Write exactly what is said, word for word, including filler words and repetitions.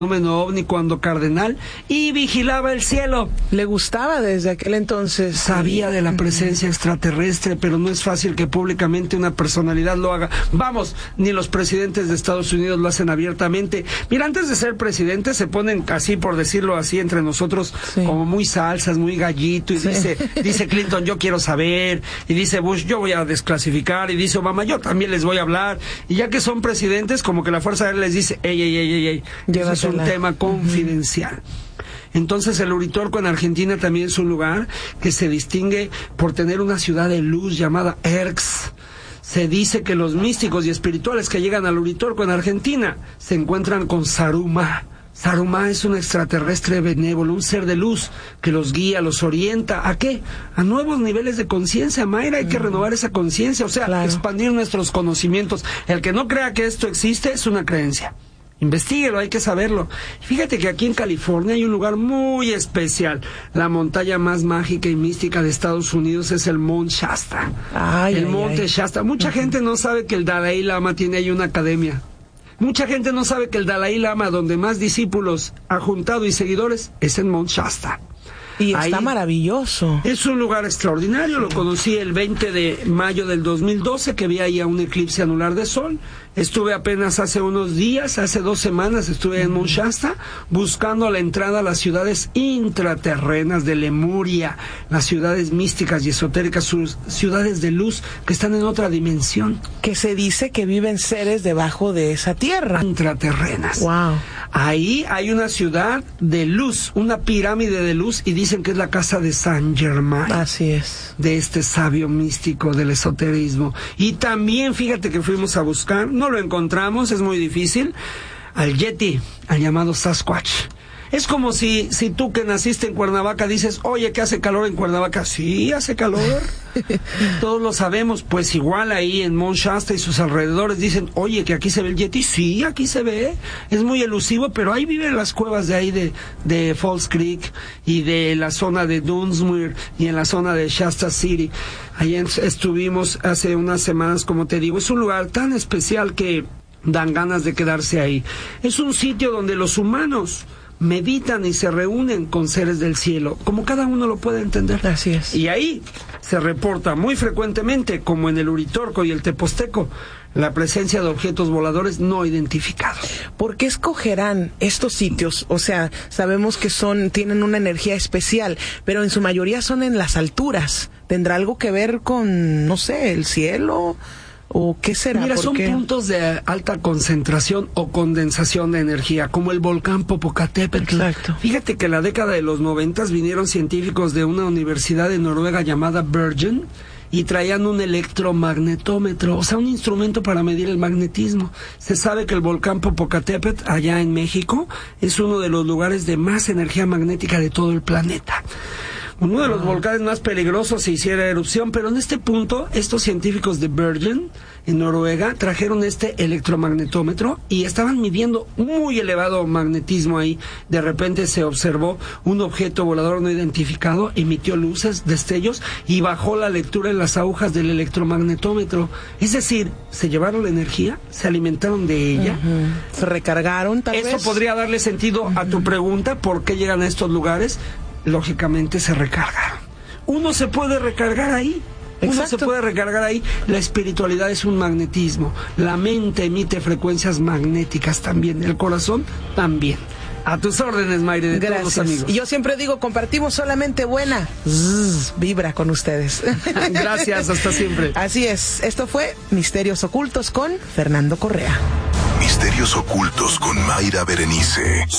fenómeno ovni cuando cardenal y vigilaba el cielo. Le gustaba desde aquel entonces. Sabía de la presencia extraterrestre, pero no es fácil que públicamente una personalidad lo haga. Vamos, ni los presidentes de Estados Unidos lo hacen abiertamente. Mira, antes de ser presidente se ponen así, por decirlo así, entre nosotros, sí, como muy salsas, muy gallito, y sí. dice, dice Clinton, yo quiero saber, y dice Bush, yo voy a desclasificar, y dice Obama, yo también les voy a hablar, y ya que son presidentes, como que la Fuerza Aérea les dice, ey, ey, ey, ey, ey, eso es un tema confidencial. Uh-huh. Entonces el Uritorco en Argentina también es un lugar que se distingue por tener una ciudad de luz llamada Erx. Se dice que los místicos y espirituales que llegan al Uritorco en Argentina se encuentran con Saruma. Saruma es un extraterrestre benévolo, un ser de luz que los guía, los orienta. ¿A qué? A nuevos niveles de conciencia, Mayra. Hay que renovar esa conciencia, o sea, claro, expandir nuestros conocimientos. El que no crea que esto existe es una creencia. Investíguelo, hay que saberlo. Fíjate que aquí en California hay un lugar muy especial. La montaña más mágica y mística de Estados Unidos es el Monte Shasta. Ay, el ay, Monte ay. Shasta. Mucha uh-huh. gente no sabe que el Dalai Lama tiene ahí una academia. Mucha gente no sabe que el Dalai Lama, donde más discípulos ha juntado y seguidores, es en Monte Shasta. Y está ahí maravilloso. Es un lugar extraordinario. Lo conocí el veinte de mayo del dos mil doce, que vi ahí a un eclipse anular de sol. Estuve apenas hace unos días, hace dos semanas, estuve en Monte Shasta buscando la entrada a las ciudades intraterrenas de Lemuria, las ciudades místicas y esotéricas, sus ciudades de luz que están en otra dimensión. Que se dice que viven seres debajo de esa tierra. Intraterrenas. Wow. Ahí hay una ciudad de luz, una pirámide de luz, y dicen que es la casa de Saint Germain. Así es. De este sabio místico del esoterismo. Y también, fíjate que fuimos a buscar, no lo encontramos, es muy difícil, al Yeti, al llamado Sasquatch. Es como si, si tú que naciste en Cuernavaca dices, oye, ¿qué hace calor en Cuernavaca? Sí, hace calor. Todos lo sabemos. Pues igual ahí en Monte Shasta y sus alrededores dicen, oye, que aquí se ve el Yeti. Sí, aquí se ve. Es muy elusivo, pero ahí viven las cuevas de ahí de, de Falls Creek y de la zona de Dunsmuir y en la zona de Shasta City. Ahí estuvimos hace unas semanas, como te digo. Es un lugar tan especial que dan ganas de quedarse ahí. Es un sitio donde los humanos meditan y se reúnen con seres del cielo, como cada uno lo puede entender. Así es. Y ahí se reporta muy frecuentemente, como en el Uritorco y el Teposteco, la presencia de objetos voladores no identificados. ¿Por qué escogerán estos sitios? O sea, sabemos que son, tienen una energía especial, pero en su mayoría son en las alturas. ¿Tendrá algo que ver con, no sé, el cielo? ¿O qué será? Mira, son qué? puntos de alta concentración o condensación de energía, como el volcán Popocatépetl. Exacto. Fíjate que en la década de los noventas vinieron científicos de una universidad de Noruega llamada Bergen y traían un electromagnetómetro, o sea, un instrumento para medir el magnetismo. Se sabe que el volcán Popocatépetl, allá en México, es uno de los lugares de más energía magnética de todo el planeta. Uno de los volcanes más peligrosos si hiciera erupción, pero en este punto, estos científicos de Bergen, en Noruega, trajeron este electromagnetómetro y estaban midiendo muy elevado magnetismo ahí. De repente se observó un objeto volador no identificado, emitió luces, destellos y bajó la lectura en las agujas del electromagnetómetro. Es decir, se llevaron la energía, se alimentaron de ella. Uh-huh. Se recargaron, tal Eso vez. podría darle sentido uh-huh. a tu pregunta, ¿por qué llegan a estos lugares? Lógicamente se recargaron. Uno se puede recargar ahí. Uno Exacto. se puede recargar ahí. La espiritualidad es un magnetismo. La mente emite frecuencias magnéticas también. El corazón también. A tus órdenes, Mayre, de Gracias. todos los amigos. Y yo siempre digo, compartimos solamente buena Zzz, vibra con ustedes. Gracias, hasta siempre. Así es. Esto fue Misterios Ocultos con Fernando Correa. Misterios Ocultos con Mayra Berenice.